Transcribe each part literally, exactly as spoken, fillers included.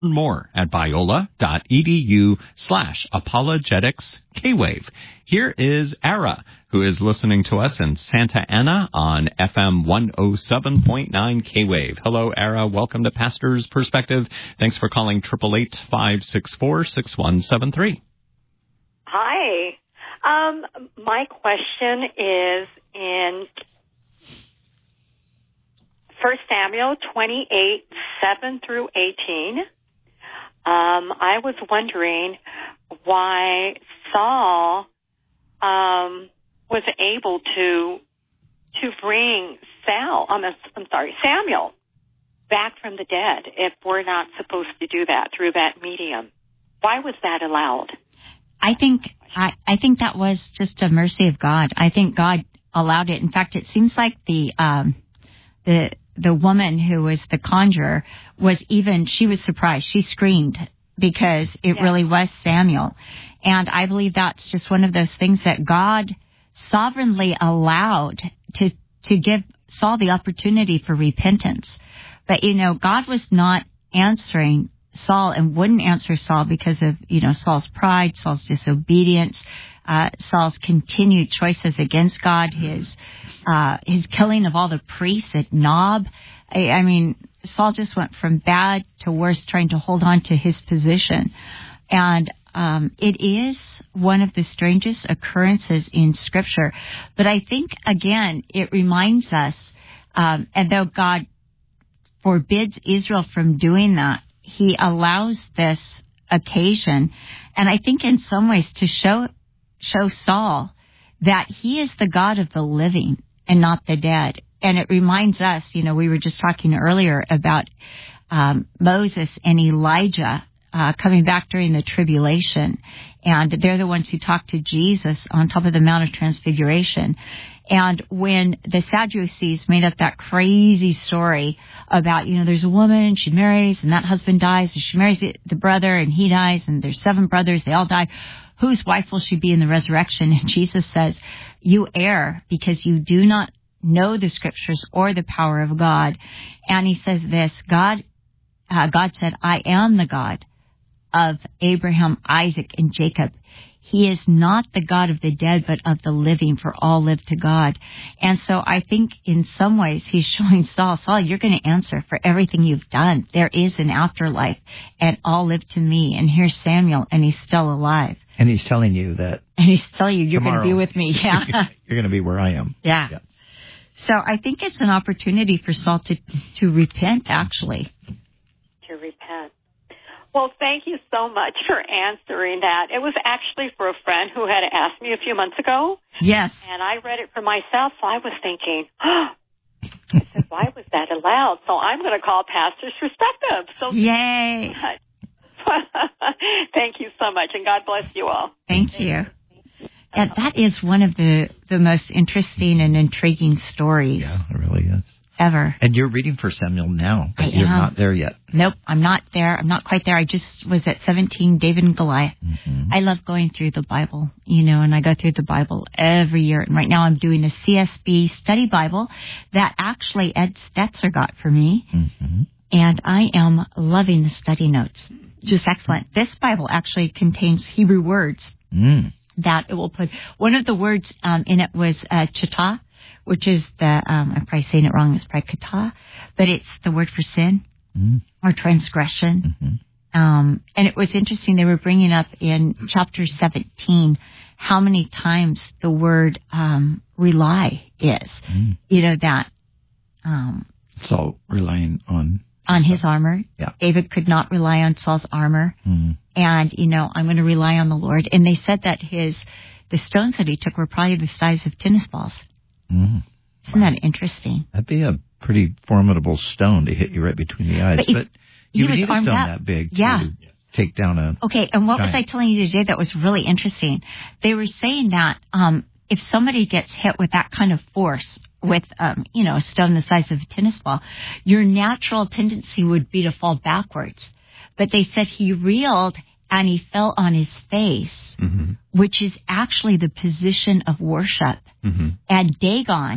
more at biola.edu slash apologetics K-Wave. Here is Ara, who is listening to us in Santa Ana on F M one oh seven point nine K-Wave. Hello, Ara. Welcome to Pastor's Perspective. Thanks for calling eight eight eight, five six four, six one seven three. Hi. Um, my question is in First Samuel twenty-eight, seven through eighteen. Um, I was wondering why Saul um, was able to to bring Sal, I'm, I'm sorry, Samuel back from the dead if we're not supposed to do that through that medium. Why was that allowed? I think I, I think that was just a mercy of God. I think God allowed it. In fact, it seems like the um, the the woman who was the conjurer was even, she was surprised. She screamed because it yeah. really was Samuel. And I believe that's just one of those things that God sovereignly allowed to, to give Saul the opportunity for repentance. But, you know, God was not answering Saul and wouldn't answer Saul because of, you know, Saul's pride, Saul's disobedience, uh, Saul's continued choices against God, his, uh, his killing of all the priests at Nob. I, I mean, Saul just went from bad to worse trying to hold on to his position. And, um, it is one of the strangest occurrences in Scripture. But I think, again, it reminds us, um, and though God forbids Israel from doing that, He allows this occasion, and I think in some ways to show show Saul that he is the God of the living and not the dead. And it reminds us, you know, we were just talking earlier about um, Moses and Elijah uh, coming back during the tribulation, and they're the ones who talked to Jesus on top of the Mount of Transfiguration. And when the Sadducees made up that crazy story about, you know, there's a woman, she marries, and that husband dies, and she marries the brother, and he dies, and there's seven brothers, they all die. Whose wife will she be in the resurrection? And Jesus says, you err because you do not know the Scriptures or the power of God. And he says this, God, uh, God said, I am the God of Abraham, Isaac, and Jacob. He is not the God of the dead, but of the living, for all live to God. And so I think in some ways he's showing Saul, Saul, you're going to answer for everything you've done. There is an afterlife, and all live to me. And here's Samuel, and he's still alive. And he's telling you that. And he's telling you, you're going to be with me. Yeah. You're going to be where I am. Yeah. yeah. So I think it's an opportunity for Saul to, to repent, actually. To repent. Well, thank you so much for answering that. It was actually for a friend who had asked me a few months ago. Yes. And I read it for myself, so I was thinking, oh, I said, why was that allowed? So I'm going to call Pastor's Perspective. So Yay. Thank you so much, and God bless you all. Thank you. And that is one of the, the most interesting and intriguing stories. Yeah, it really is. Ever. And you're reading for Samuel now, but I you're am. not there yet. Nope, I'm not there. I'm not quite there. I just was at seventeen, David and Goliath. Mm-hmm. I love going through the Bible, you know, and I go through the Bible every year. And right now I'm doing a C S B study Bible that actually Ed Stetzer got for me. Mm-hmm. And I am loving the study notes. Just excellent. This Bible actually contains Hebrew words mm. that it will put. One of the words um, in it was uh, chata, which is the, um, I'm probably saying it wrong, it's probably kata, but it's the word for sin mm. or transgression. Mm-hmm. Um, and it was interesting, they were bringing up in chapter seventeen how many times the word um, rely is. Mm. You know, that... Um, so relying on... On his armor. Yeah. David could not rely on Saul's armor. Mm. And, you know, I'm going to rely on the Lord. And they said that his, the stones that he took were probably the size of tennis balls. Mm. Isn't Wow. that interesting? That'd be a pretty formidable stone to hit you right between the eyes. But, but he, you he would need a stone up. that big yeah. to take down a Okay, and what giant. was I telling you today that was really interesting? They were saying that um, if somebody gets hit with that kind of force, with, um, you know, a stone the size of a tennis ball, your natural tendency would be to fall backwards. But they said he reeled and he fell on his face, mm-hmm. which is actually the position of worship. Mm-hmm. And Dagon,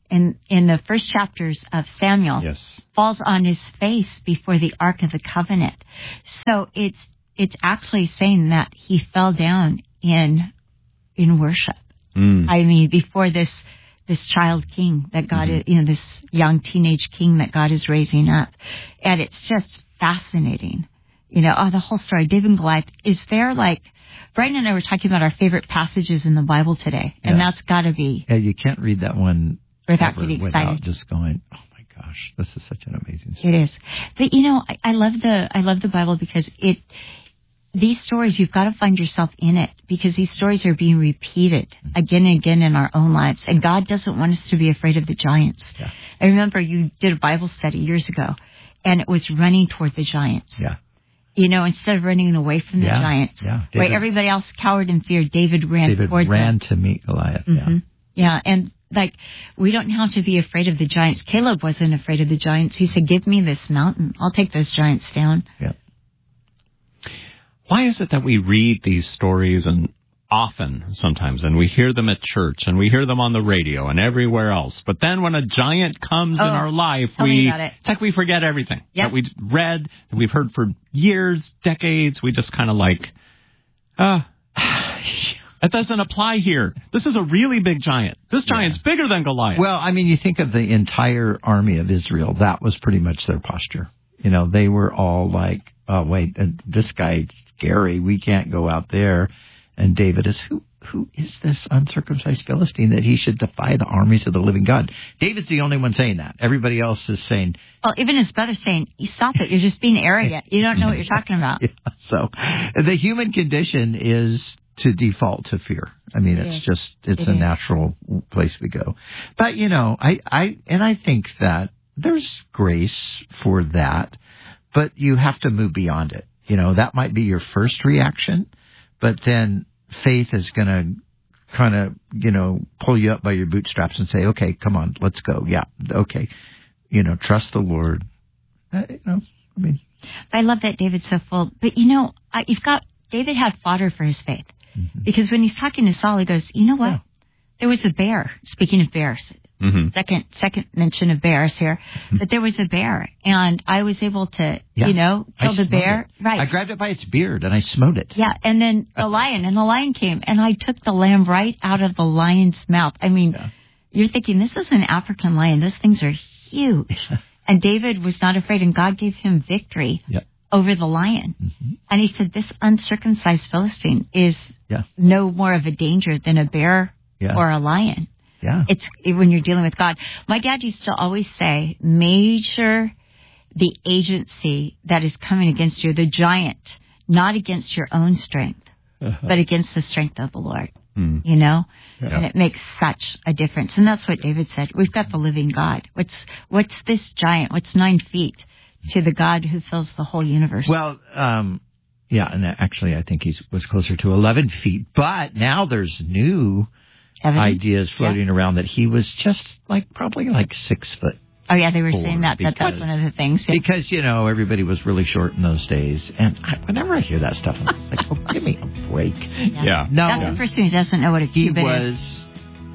in in the first chapters of Samuel, Yes. falls on his face before the Ark of the Covenant. So it's it's actually saying that he fell down in in worship. Mm. I mean, before this this child king that God, Mm-hmm. is, you know, this young teenage king that God is raising up, and it's just fascinating. You know, oh, the whole story, David and Goliath. Is there like, Brian and I were talking about our favorite passages in the Bible today, and Yeah. that's got to be Yeah, you can't read that one without ever getting without excited. just going, oh my gosh, this is such an amazing story. It is, but you know, I, I love the I love the Bible because it. These stories, you've got to find yourself in it because these stories are being repeated again and again in our own lives. And God doesn't want us to be afraid of the giants. Yeah. I remember you did a Bible study years ago, and it was running toward the giants. Yeah. You know, instead of running away from the Yeah, giants. yeah. Right? David- Everybody else cowered in fear. David ran David toward ran them. to meet Goliath. Mhm. Yeah, and like, we don't have to be afraid of the giants. Caleb wasn't afraid of the giants. He said, give me this mountain. I'll take those giants down. Yeah. Why is it that we read these stories and often sometimes, and we hear them at church, and we hear them on the radio and everywhere else, but then when a giant comes in Oh, our life, tell me we about it. it's like we forget everything Yep. that we read, that we've heard for years, decades. We just kind of like, ah, that doesn't apply here. This is a really big giant. This giant's bigger than Goliath. Well, I mean, you think of the entire army of Israel. That was pretty much their posture. You know, they were all like, oh, wait, uh, this guy's scary. We can't go out there. And David is, who, who is this uncircumcised Philistine that he should defy the armies of the living God? David's the only one saying that. Everybody else is saying, Well, even his brother's saying, "You stop it. You're just being arrogant. You don't know what you're talking about." yeah. So the human condition is to default to fear. I mean, It it's is. just, it's It a is. natural place we go. But, you know, I, I, and I think that there's grace for that, but you have to move beyond it. You know, that might be your first reaction, but then faith is going to kind of, you know, pull you up by your bootstraps and say, okay, come on, let's go. Yeah. Okay. You know, trust the Lord. Uh, you know, I mean, I love that David's so full. But, you know, I, you've got, David had fodder for his faith. mm-hmm. Because when he's talking to Saul, he goes, you know what? Yeah. There was a bear. Speaking of bears, mm-hmm. second second mention of bears here. But there was a bear, and I was able to, Yeah. you know, I kill the smote bear. it. Right. I grabbed it by its beard and I smote it. Yeah, and then the lion, and the lion came, and I took the lamb right out of the lion's mouth. I mean, Yeah. you're thinking, this is an African lion. Those things are huge. And David was not afraid, and God gave him victory Yeah. over the lion. Mm-hmm. And he said, this uncircumcised Philistine is Yeah. no more of a danger than a bear Yeah. or a lion. Yeah. It's when you're dealing with God. My dad used to always say, measure the agency that is coming against you, the giant, not against your own strength, Uh-huh. but against the strength of the Lord. Mm. You know? Yeah. And it makes such a difference. And that's what David said. We've got the living God. What's what's this giant? What's nine feet to the God who fills the whole universe? Well, um, yeah, and actually I think he was closer to eleven feet. But now there's new Evidence? ideas floating around that he was just like probably like six foot. Oh, yeah, they were Four, saying that. that that's because- one of the things. Yeah. Because, you know, everybody was really short in those days. And I, whenever I hear that stuff, I'm just like, oh, give me a break. Yeah. No, That's the person who doesn't know what a he cubit is. was...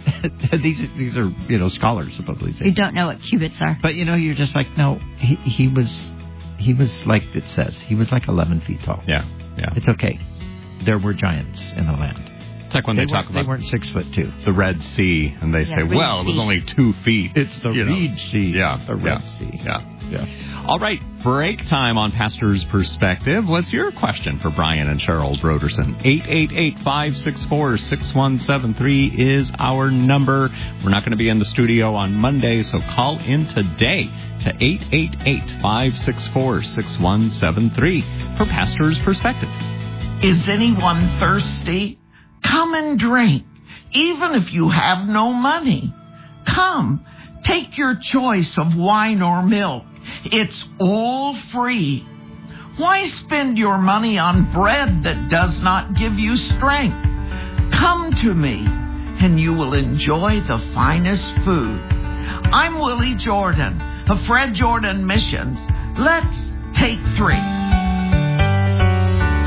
these, these are, you know, scholars supposedly Who saying. don't know what cubits are. But, you know, you're just like, no, he, he was... He was like it says. He was like eleven feet tall. Yeah. Yeah. It's okay. There were giants in the land. It's like when they, They, talk weren't, they about weren't six foot two. the Red Sea, and they Yeah, say, Reed well, it was Sea. only two feet. It's the you know. Reed Sea. Yeah. The Red yeah, Sea. Yeah. Yeah. All right, break time on Pastor's Perspective. What's your question for Brian and Cheryl Broderson? eight eight eight, five six four, six one seven three is our number. We're not going to be in the studio on Monday, so call in today to eight eight eight, five six four, six one seven three for Pastor's Perspective. Is anyone thirsty? Come and drink, even if you have no money. Come, take your choice of wine or milk. It's all free. Why spend your money on bread that does not give you strength? Come to me, and you will enjoy the finest food. I'm Willie Jordan of Fred Jordan Missions. Let's take three.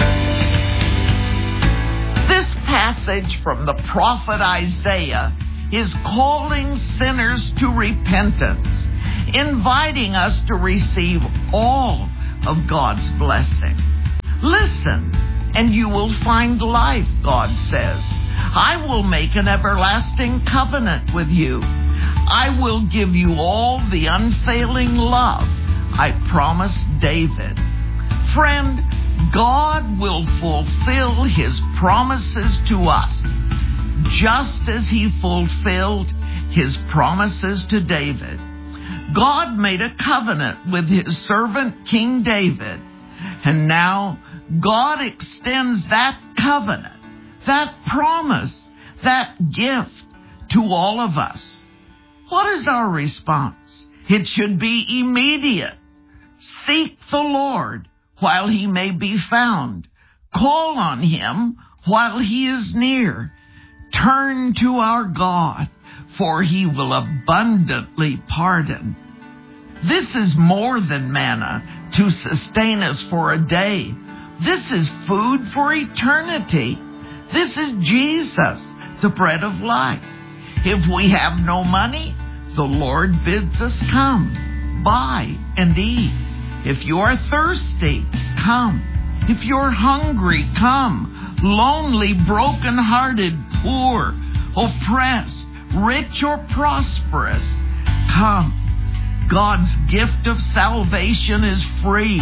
This passage from the prophet Isaiah is calling sinners to repentance, inviting us to receive all of God's blessing. Listen, and you will find life, God says. I will make an everlasting covenant with you. I will give you all the unfailing love I promised David. Friend, God will fulfill his promises to us, just as he fulfilled his promises to David. God made a covenant with his servant King David, and now God extends that covenant, that promise, that gift to all of us. What is our response? It should be immediate. Seek the Lord while he may be found. Call on him while he is near. Turn to our God, for he will abundantly pardon. This is more than manna to sustain us for a day. This is food for eternity. This is Jesus, the bread of life. If we have no money, the Lord bids us come, buy and eat. If you are thirsty, come. If you're hungry, come. Lonely, broken-hearted, poor, oppressed, rich or prosperous, come. God's gift of salvation is free.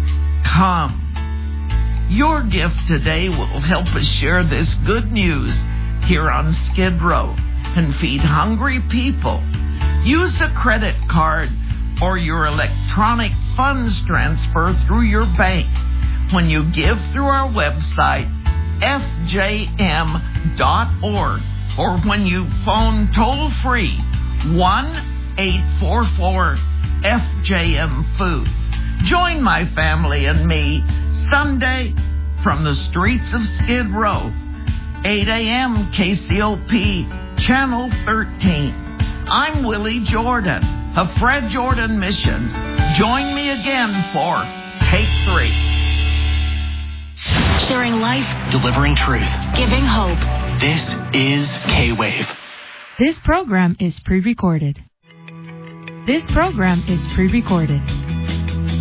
Come. Your gift today will help us share this good news here on Skid Row and feed hungry people. Use a credit card or your electronic funds transfer through your bank when you give through our website, f j m dot org, or when you phone toll-free one eight four four F J M Food. Join my family and me Sunday from the streets of Skid Row, eight a.m. K C O P, Channel thirteen. I'm Willie Jordan of Fred Jordan Mission. Join me again for Take Three. Sharing life, delivering truth, giving hope. This is K-Wave. This program is pre-recorded. This program is pre-recorded.